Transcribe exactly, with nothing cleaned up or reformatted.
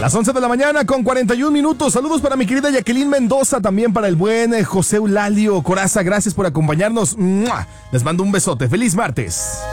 Las once de la mañana con cuarenta y un minutos. Saludos para mi querida Jacqueline Mendoza, también para el buen eh, José Eulalio Coraza. Gracias por acompañarnos. ¡Mua! Les mando un besote. ¡Feliz martes!